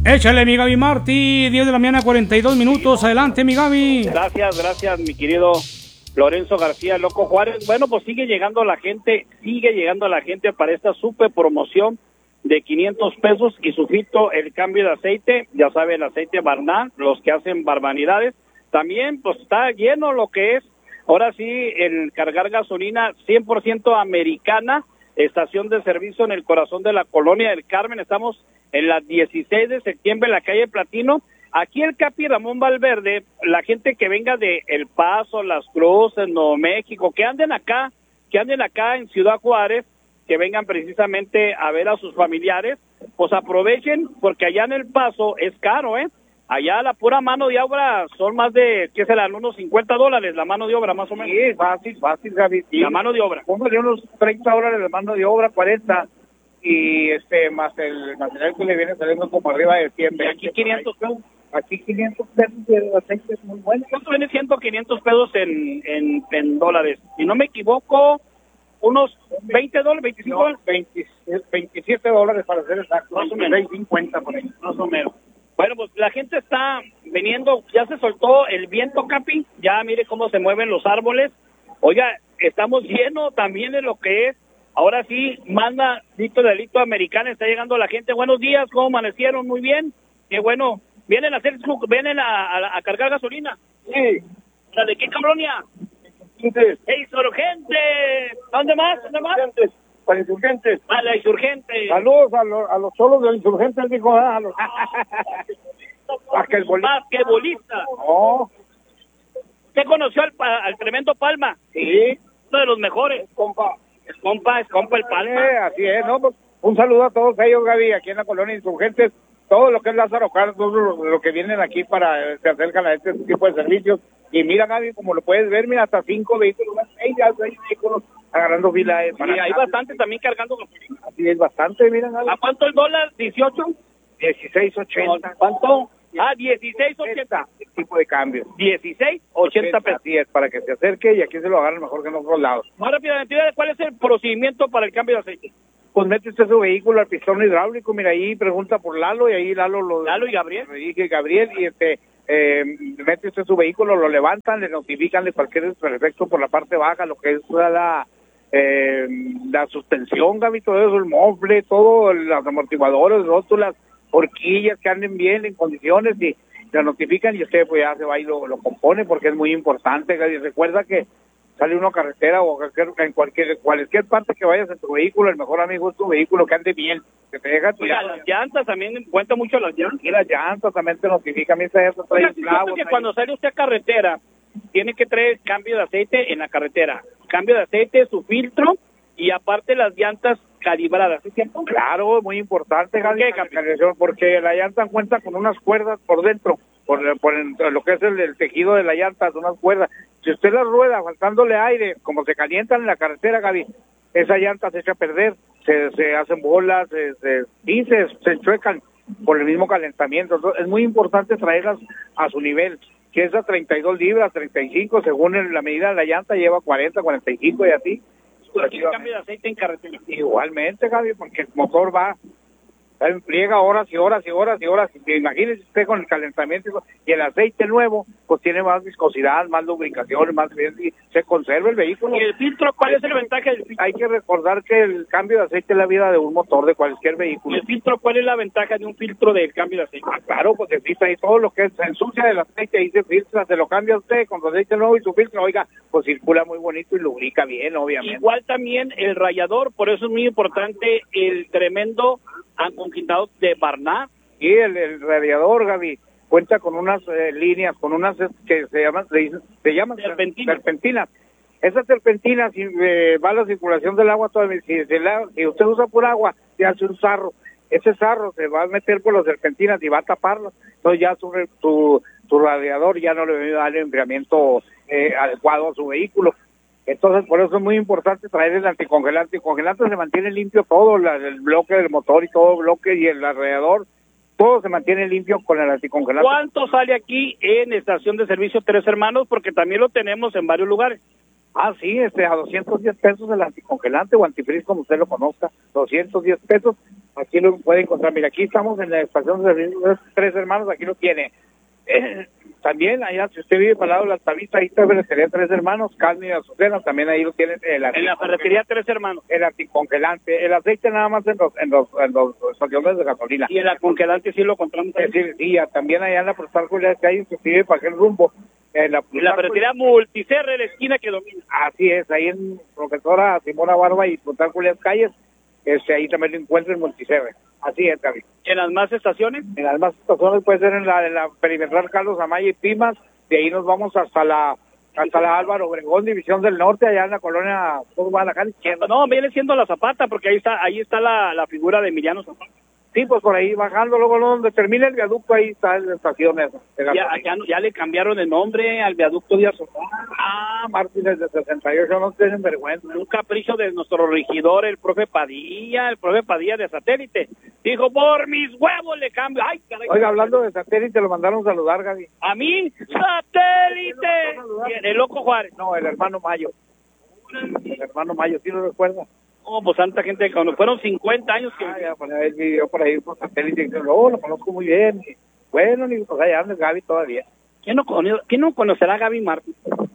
Échale, mi Gaby Martí, 10 de la mañana, 42 minutos. Adelante, mi Gaby. Gracias, mi querido Lorenzo García, Loco Juárez. Bueno, pues sigue llegando la gente para esta super promoción de 500 pesos y su filtro, el cambio de aceite, ya sabe, el aceite Barnard, los que hacen barbaridades. También, pues está lleno lo que es, ahora sí, el cargar gasolina 100% americana, estación de servicio en el corazón de la Colonia del Carmen. Estamos en la 16 de septiembre, en la calle Platino. Aquí el Capi Ramón Valverde, la gente que venga de El Paso, Las Cruces, Nuevo México, que anden acá en Ciudad Juárez, que vengan precisamente a ver a sus familiares, pues aprovechen, porque allá en El Paso es caro, allá la pura mano de obra son más de, ¿qué serán? Unos $50 la mano de obra, más o menos. Sí, fácil, Gaby. Sí. La mano de obra. Póngale unos $30 de mano de obra, 40, y más el material que le viene saliendo como arriba de 100. Y aquí 500 pesos. Aquí 500 pesos de aceite es muy bueno. ¿Cuánto viene siendo 500 pesos en dólares? Si no me equivoco, unos $20, 25 dólares. $27 para ser exacto. Más o menos. 50 por ahí. Más o menos. Bueno, pues la gente está viniendo, ya se soltó el viento, Capi, ya mire cómo se mueven los árboles. Oiga, estamos llenos también de lo que es, ahora sí, manda delito americano, está llegando la gente. Buenos días, ¿cómo amanecieron? Muy bien, qué bueno. ¿Vienen a cargar gasolina? Sí. ¿De qué colonia? ¡Insurgente! ¿Dónde más? Para insurgentes. A la Insurgente. Saludos a los solos de insurgentes, dijo. A los... Basquetbolista. No. ¿Usted conoció al tremendo Palma? Sí. Uno de los mejores. Es compa el Palma. Así es, ¿no? Pues, un saludo a todos ellos, Gaby, aquí en la colonia Insurgentes. Todo lo que es Lázaro Cárdenas, todo lo que vienen aquí se acercan a este tipo de servicios. Y mira, Gaby, como lo puedes ver, mira, hasta 5 vehículos, 6 vehículos agarrando fila. Y hay bastante también cargando gasolina. Así es, bastante, mira, Gaby. ¿A cuánto el dólar? ¿18? 16.80. ¿Cuánto? 16.80. El tipo de cambio. 16.80 pesos. Así es, para que se acerque y aquí se lo agarren mejor que en otros lados. Más rápidamente, ¿cuál es el procedimiento para el cambio de aceite? Pues mete usted su vehículo al pistón hidráulico, mira, ahí pregunta por Lalo, y ahí Lalo y Gabriel. Dije Gabriel, y mete usted su vehículo, lo levantan, le notifican de cualquier desperfecto por la parte baja, lo que es la suspensión, Gaby, todo eso, el mofle, todo, los amortiguadores, rótulas, horquillas que anden bien, en condiciones, y la notifican y usted pues ya se va y lo compone, porque es muy importante, Gaby. Recuerda que sale uno a carretera o en cualquier parte que vayas en tu vehículo, el mejor amigo es tu vehículo, que ande bien, que te deja tirado. Las llantas también, cuenta mucho las llantas. Y las llantas también te notifican, mira, eso trae clavos. Que cuando sale usted a carretera, tiene que traer cambio de aceite en la carretera, cambio de aceite, su filtro, y aparte las llantas calibradas, ¿sí cierto? Claro, muy importante, Gaby, porque la llanta cuenta con unas cuerdas por dentro, por lo que es el tejido de la llanta, son unas cuerdas. Si usted las rueda faltándole aire, como se calientan en la carretera, Gaby, esa llanta se echa a perder, se hacen bolas, se enchuecan por el mismo calentamiento. Entonces, es muy importante traerlas a su nivel. Si es a 32 libras, 35, según la medida de la llanta, lleva 40, 45 y así. ¿Aquí cambio de aceite en carretera? Igualmente, Gaby, porque el motor va en friega horas y horas y horas y horas. Imagínese usted con el calentamiento y el aceite nuevo, pues tiene más viscosidad, más lubricación, más bien, y se conserva el vehículo. ¿Y el filtro? ¿Cuál es el ventaja del filtro? Hay que recordar que el cambio de aceite es la vida de un motor de cualquier vehículo. ¿Y el filtro? ¿Cuál es la ventaja de un filtro de cambio de aceite? Claro, pues se filtra y todo lo que se ensucia del aceite ahí se filtra, se lo cambia usted con su aceite nuevo y su filtro, oiga, pues circula muy bonito y lubrica bien, obviamente. Igual también el rallador, por eso es muy importante el tremendo conquistado de Barnard. Y el radiador, Gaby, cuenta con unas líneas, con unas que se llaman serpentinas. Esas serpentinas, si va la circulación del agua, si usted usa por agua, se hace un sarro. Ese sarro se va a meter por las serpentinas y va a taparlo. Entonces ya su radiador ya no le va a dar el enfriamiento adecuado a su vehículo. Entonces, por eso es muy importante traer el anticongelante. El congelante se mantiene limpio todo, el bloque del motor y todo el bloque y el radiador, todo se mantiene limpio con el anticongelante. ¿Cuánto sale aquí en estación de servicio Tres Hermanos? Porque también lo tenemos en varios lugares. Ah, sí, a 210 pesos el anticongelante o antifreeze, como usted lo conozca, 210 pesos, aquí lo puede encontrar. Mira, aquí estamos en la estación de servicio Tres Hermanos, aquí lo tiene. También allá, si usted vive para el lado de la Altavista, ahí está la ferretería Tres Hermanos, Calme y Azucena, también ahí lo tienen. En la ferretería Tres Hermanos. El anticongelante, el aceite nada más en los estaciones de gasolina. Y el anticongelante sí lo compramos. Es decir, sí, también allá en la Postal Julián, que hay inclusive para aquel rumbo. La ferretería Multicerre, la esquina que domina. Así es, ahí en Profesora Simona Barba y Postal Julián Calles, ahí también lo encuentran en Multicerre. Así es, David. ¿En las más estaciones? En las más estaciones puede ser en la perimetral Carlos Amaya y Pimas, de ahí nos vamos hasta la Álvaro Obregón, División del Norte, allá en la colonia Guadalajara izquierda. No, viene siendo la Zapata, porque ahí está la figura de Emiliano Zapata. Sí, pues por ahí bajando, luego donde termina el viaducto, ahí está la estación esa. Ya le cambiaron el nombre al viaducto de Azotá. Ah, Martínez de 68, no tienen vergüenza. Un capricho de nuestro regidor, el profe Padilla de Satélite. Dijo, por mis huevos le cambio. Ay, caray. Oiga, hablando de Satélite, lo mandaron saludar, Gaby. ¿A mí? ¡Satélite! ¿El Loco Juárez? No, el hermano Mayo. El hermano Mayo, ¿sí lo recuerda? Oh, pues tanta gente, cuando fueron 50 años que... ya ponía el video por ahí por Satélite, y no, lo conozco muy bien. Y, bueno, ni pues allá anda el Gaby todavía. ¿Quién no conocerá a Gaby Martín?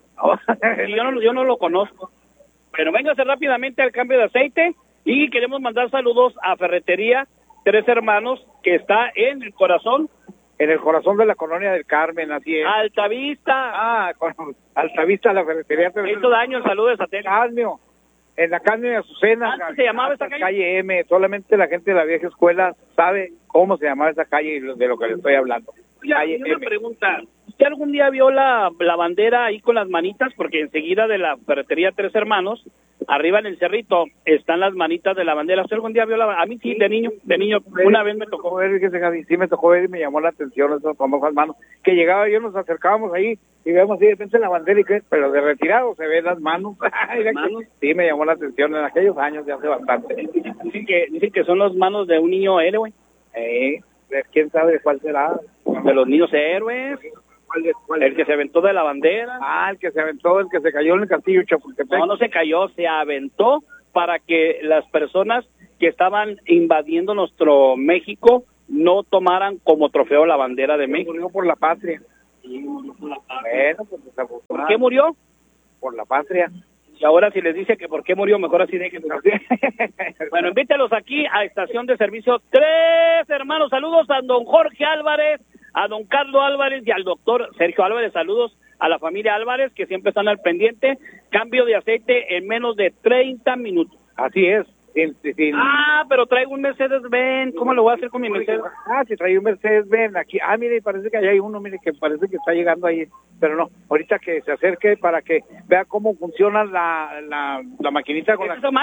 Yo no lo conozco. Pero véngase rápidamente al cambio de aceite y queremos mandar saludos a Ferretería Tres Hermanos, que está en el corazón. En el corazón de la colonia del Carmen, así es. Altavista. Altavista, la ferretería. Hizo daño el saludo de Satélite. Calmio. En la calle de Azucena. ¿Antes se llamaba esa calle? Calle M. Solamente la gente de la vieja escuela sabe cómo se llamaba esa calle y de lo que le estoy hablando. Una pregunta. ¿Usted algún día vio la bandera ahí con las manitas? Porque enseguida de la ferretería Tres Hermanos, arriba en el cerrito, están las manitas de la bandera. ¿Usted algún día vio a mí sí, de niño, una vez me tocó ver, sí me tocó ver y me llamó la atención esas famosas manos, que llegaba yo, nos acercábamos ahí y vemos así de repente la bandera y que, pero de retirado se ven las manos. Sí, me llamó la atención en aquellos años, de hace bastante. Dicen que son las manos de un niño héroe. ¿Quién sabe de cuál será? De los niños héroes. ¿Cuál? El que se aventó de la bandera. El que se aventó, el que se cayó en el castillo Chapultepec. No se cayó, se aventó para que las personas que estaban invadiendo nuestro México no tomaran como trofeo la bandera de México. Murió por la patria. Bueno, pues ¿por qué murió? Por la patria. Y ahora si les dice que por qué murió, mejor así déjenlo. Bueno, invítelos aquí a Estación de Servicio Tres Hermanos. Saludos a don Jorge Álvarez, a don Carlos Álvarez y al doctor Sergio Álvarez. Saludos a la familia Álvarez, que siempre están al pendiente. Cambio de aceite en menos de 30 minutos. Así es. Pero traigo un Mercedes-Benz. ¿Cómo lo voy a hacer con mi Mercedes? Si traigo un Mercedes-Benz aquí. Mire, parece que allá hay uno, mire, que parece que está llegando ahí. Pero no, ahorita que se acerque para que vea cómo funciona la maquinita.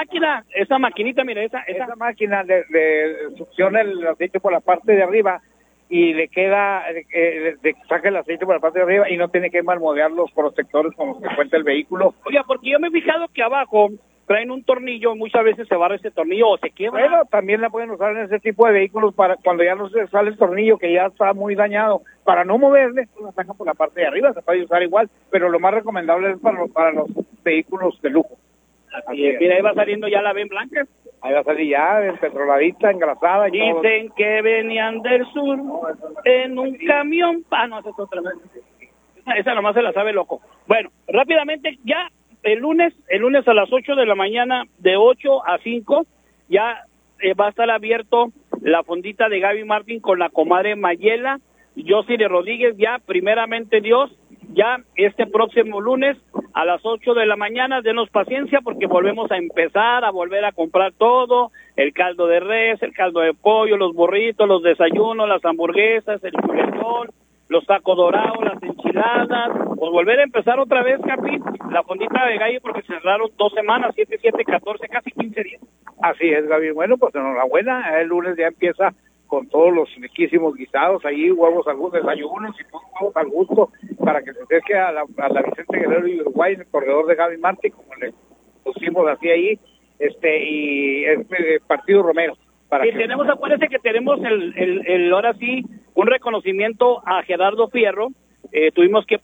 Esa maquinita, mire, esa máquina le succiona el aceite por la parte de arriba y le queda, saca el aceite por la parte de arriba y no tiene que malmodear los protectores como se cuenta el vehículo. Oiga, porque yo me he fijado que abajo traen un tornillo, muchas veces se barra ese tornillo o se quiebra. Bueno, también la pueden usar en ese tipo de vehículos para cuando ya no se sale el tornillo, que ya está muy dañado, para no moverle, pues la sacan por la parte de arriba, se puede usar igual, pero lo más recomendable es para los vehículos de lujo. Mira, ahí va saliendo ya la Ben Blanca. Ahí va a salir ya, petroladita, engrasada. Dicen que venían del sur en un camión. No, esa es otra vez. Esa nomás se la sabe loco. Bueno, rápidamente, ya el lunes a las 8 de la mañana, de 8 a 5, ya va a estar abierto la fondita de Gaby Martín con la comadre Mayela, Josile Rodríguez, ya primeramente Dios, ya este próximo lunes a las 8 de la mañana. Denos paciencia porque volvemos a empezar a volver a comprar todo, el caldo de res, el caldo de pollo, los burritos, los desayunos, las hamburguesas, el chuletón, los tacos dorados, las enchiladas, pues volver a empezar otra vez, Capi, la fondita de Gallo, porque cerraron 2 semanas, 7, 14, casi 15 días. Así es, Gaby. Bueno, pues enhorabuena, el lunes ya empieza con todos los riquísimos guisados, ahí huevos al gusto, desayunos y todos huevos al gusto, para que se acerque a la Vicente Guerrero y Uruguay en el corredor de Gaby Martín, como le pusimos así ahí, y el Partido Romero. Acuérdense que tenemos ahora sí un reconocimiento a Gerardo Fierro, tuvimos que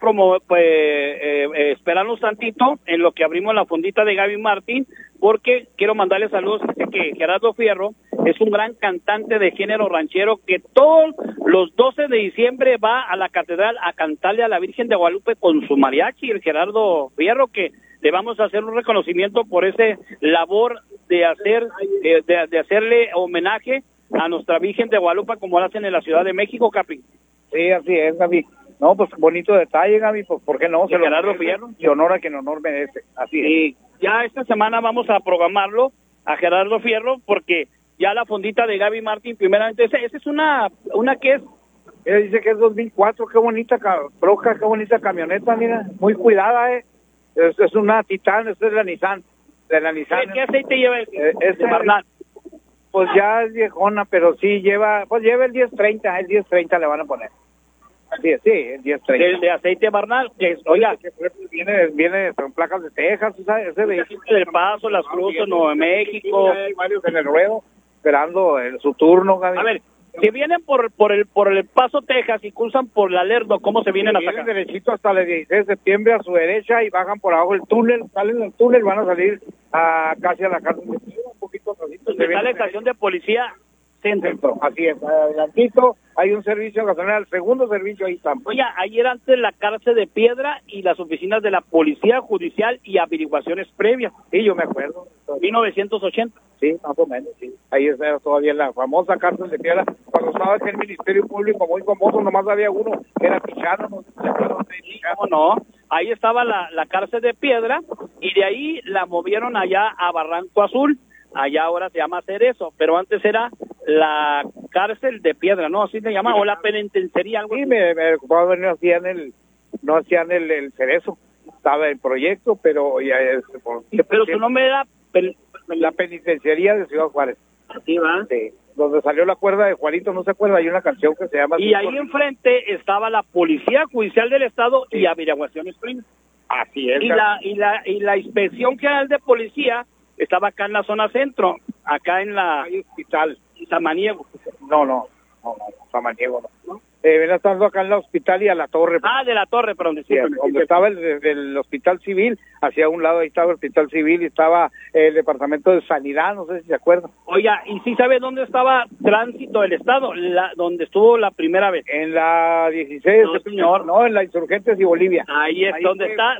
esperarnos tantito en lo que abrimos la fondita de Gaby Martín, porque quiero mandarle saludos. Dice que Gerardo Fierro es un gran cantante de género ranchero que todos los 12 de diciembre va a la catedral a cantarle a la Virgen de Guadalupe con su mariachi, el Gerardo Fierro, que le vamos a hacer un reconocimiento por ese labor de hacerle homenaje a nuestra Virgen de Guadalupe, como lo hacen en la Ciudad de México, Capi. Sí, así es, Gaby. No, pues bonito detalle, Gaby, pues ¿por qué no? Se Gerardo Fierro. Y honor a quien honor merece, así es. Y ya esta semana vamos a programarlo a Gerardo Fierro, porque ya la fondita de Gaby Martín, primeramente, esa es una que es... Ella dice que es 2004, qué bonita troca, qué bonita camioneta, mira, muy cuidada, es una Titán, esta es la Nissan, de la Nissan. ¿Qué aceite lleva el Barnal? Pues ya es viejona, pero sí lleva el 1030 le van a poner. Sí, el 1030. El de aceite Barnal, que oiga, que viene con placas de Texas, ¿sabes? Ese vehículo del Paso, Las Cruces, Nuevo México. Hay varios en el ruedo esperando su turno, Gaby. A ver, si vienen por el Paso, Texas, y cruzan por la Lerdo, ¿cómo se vienen hasta acá? Derechito hasta el 16 de septiembre a su derecha y bajan por abajo el túnel, salen del túnel, van a salir casi a la cárcel, un poquito atrasito. Está la estación de policía Centro. Así es, adelantito hay un servicio gasolinera, el segundo servicio ahí está. Oye, ahí era antes la cárcel de Piedra y las oficinas de la Policía Judicial y averiguaciones previas. Sí, yo me acuerdo. 1980. Sí, más o menos, sí. Ahí era todavía la famosa cárcel de Piedra. Cuando estaba aquí el Ministerio Público muy famoso, nomás había uno, que era Pichano. No, ahí estaba la cárcel de Piedra y de ahí la movieron allá a Barranco Azul. Allá ahora se llama Cerezo, pero antes era la cárcel de Piedra, ¿no? Así se llama, o la penitenciaría, algo. Sí, me ocupaba, no hacían el Cerezo, estaba el proyecto, pero ya es... Pero su nombre era... La penitenciaría de Ciudad Juárez. Así va. Sí, donde salió la cuerda de Juanito, ¿no se acuerda? Hay una canción que se llama... Y ahí enfrente estaba la Policía Judicial del Estado y averiguaciones primas. Así es. Y la Inspección General de Policía estaba acá en la zona centro, acá en la hospital Samaniego. No, Samaniego no. Viene estando acá en el hospital y a la torre. De la torre, perdón. Sí, donde estaba el hospital civil, hacia un lado ahí estaba el hospital civil y estaba el departamento de sanidad, no sé si se acuerdan. Oiga, ¿y sí sabe dónde estaba Tránsito del Estado? Donde estuvo la primera vez. En la 16, no, señor. No, en la Insurgentes y Bolivia. Ahí es donde está